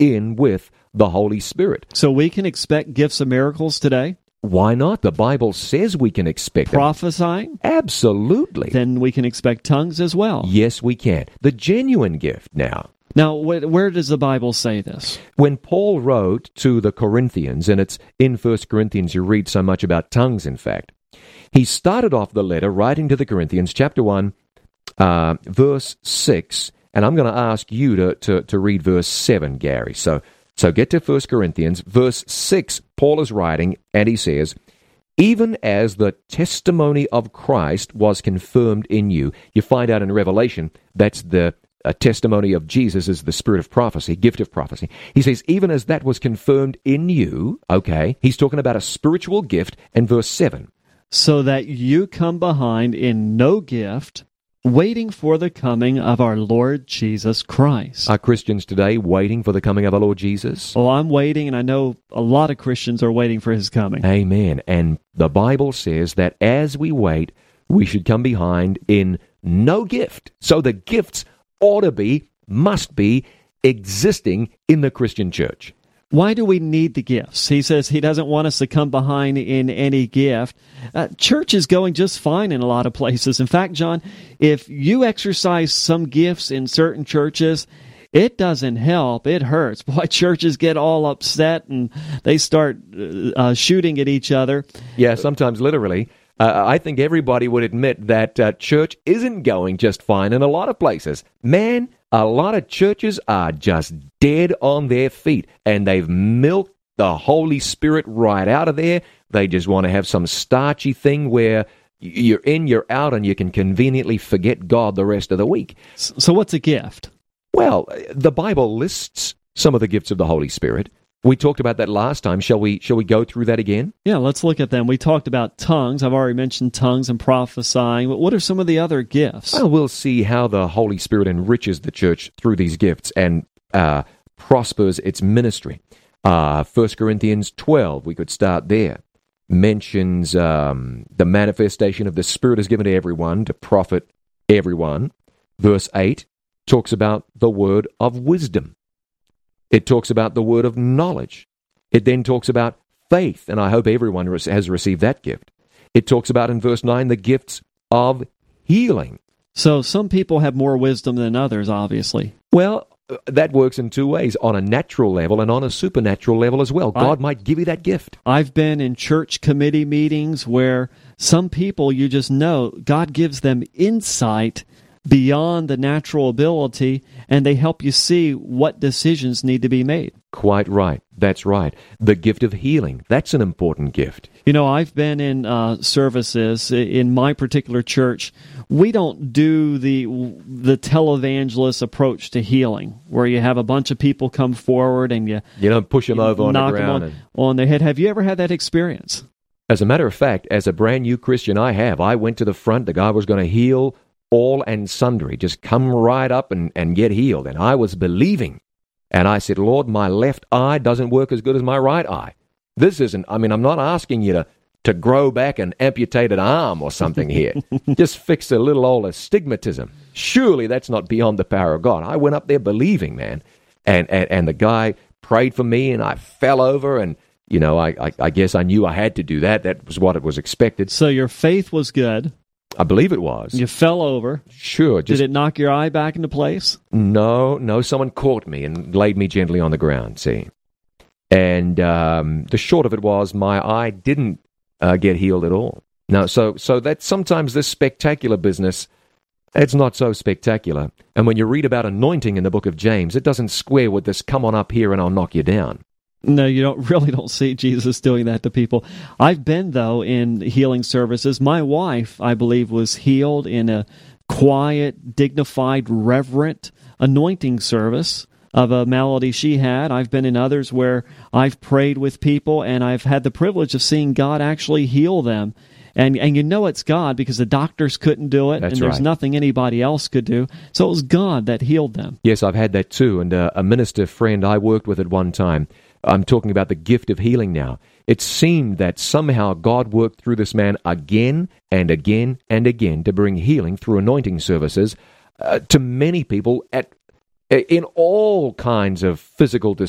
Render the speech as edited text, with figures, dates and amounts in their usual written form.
in with the Holy Spirit. So we can expect gifts of miracles today? Why not? The Bible says we can expect them. Prophesying? Absolutely. Then we can expect tongues as well. Yes, we can. The genuine gift now. Now, where does the Bible say this? When Paul wrote to the Corinthians, and it's in 1 Corinthians you read so much about tongues, in fact, he started off the letter writing to the Corinthians, chapter 1, verse 6, and I'm going to ask you to read verse 7, Gary. So get to 1 Corinthians, verse 6, Paul is writing, and he says, even as the testimony of Christ was confirmed in you. You find out in Revelation, that's the testimony of Jesus is the spirit of prophecy, gift of prophecy. He says, even as that was confirmed in you, okay, he's talking about a spiritual gift, and verse 7. So that you come behind in no gift, waiting for the coming of our Lord Jesus Christ. Are Christians today waiting for the coming of our Lord Jesus? Oh, I'm waiting, and I know a lot of Christians are waiting for his coming. Amen. And the Bible says that as we wait, we should come behind in no gift. So the gifts ought to be, must be, existing in the Christian church. Why do we need the gifts? He says he doesn't want us to come behind in any gift. Church is going just fine in a lot of places. In fact, John, if you exercise some gifts in certain churches, it doesn't help. It hurts. Boy, churches get all upset and they start shooting at each other. Yeah, sometimes literally. I think everybody would admit that church isn't going just fine in a lot of places. Man, a lot of churches are just dead on their feet, and they've milked the Holy Spirit right out of there. They just want to have some starchy thing where you're in, you're out, and you can conveniently forget God the rest of the week. So what's a gift? Well, the Bible lists some of the gifts of the Holy Spirit. We talked about that last time. Shall we go through that again? Yeah, let's look at them. We talked about tongues. I've already mentioned tongues and prophesying. But what are some of the other gifts? Well, we'll see how the Holy Spirit enriches the church through these gifts and prospers its ministry. 1 Corinthians 12, we could start there, mentions the manifestation of the Spirit is given to everyone to profit everyone. Verse 8 talks about the word of wisdom. It talks about the word of knowledge. It then talks about faith, and I hope everyone has received that gift. It talks about, in verse 9, the gifts of healing. So some people have more wisdom than others, obviously. Well, that works in two ways, on a natural level and on a supernatural level as well. God might give you that gift. I've been in church committee meetings where some people, you just know, God gives them insight beyond the natural ability, and they help you see what decisions need to be made. Quite right. That's right. The gift of healing, that's an important gift. You know, I've been in services in my particular church. We don't do the televangelist approach to healing, where you have a bunch of people come forward and you don't push them over on the ground. Knock them on their head. Have you ever had that experience? As a matter of fact, as a brand new Christian, I have. I went to the front. The guy was going to heal all and sundry, just come right up and get healed. And I was believing. And I said, Lord, my left eye doesn't work as good as my right eye. This isn't, I'm not asking you to grow back an amputated arm or something here. Just fix a little old astigmatism. Surely that's not beyond the power of God. I went up there believing, man. And the guy prayed for me, and I fell over, and I guess I knew I had to do that. That was what it was expected. So your faith was good. I believe it was. You fell over. Sure. Did it knock your eye back into place? No. Someone caught me and laid me gently on the ground, see. And the short of it was my eye didn't get healed at all. No, so that sometimes this spectacular business, it's not so spectacular. And when you read about anointing in the book of James, it doesn't square with this, come on up here and I'll knock you down. No, you don't see Jesus doing that to people. I've been, though, in healing services. My wife, I believe, was healed in a quiet, dignified, reverent anointing service of a malady she had. I've been in others where I've prayed with people, and I've had the privilege of seeing God actually heal them. And you know it's God because the doctors couldn't do it, That's and there's right. nothing anybody else could do. So it was God that healed them. Yes, I've had that too. And a minister friend I worked with at one time, I'm talking about the gift of healing now. It seemed that somehow God worked through this man again and again and again to bring healing through anointing services to many people in all kinds of physical